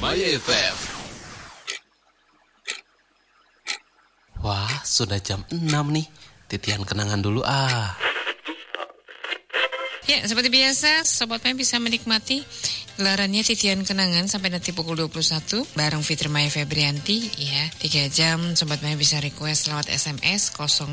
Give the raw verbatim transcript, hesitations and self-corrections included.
Maya F M. Wah, sudah jam enam nih. Titian kenangan dulu ah. Ya, seperti biasa, Sobat Maya bisa menikmati gelarannya Titian Kenangan sampai nanti pukul dua puluh satu bareng Fitri Maya Febrianti ya. tiga jam Sobat Maya bisa request lewat S M S